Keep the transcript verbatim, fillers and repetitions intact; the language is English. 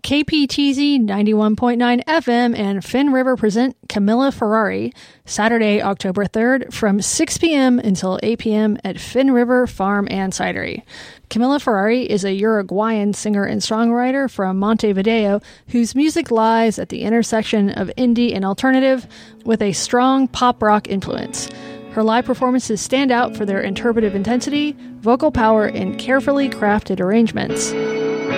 K P T Z ninety-one point nine F M and Finn River present Camilla Ferrari, Saturday, October third, from six p.m. until eight p.m. at Finn River Farm and Cidery. Camilla Ferrari is a Uruguayan singer and songwriter from Montevideo whose music lies at the intersection of indie and alternative with a strong pop rock influence. Her live performances stand out for their interpretive intensity, vocal power, and carefully crafted arrangements.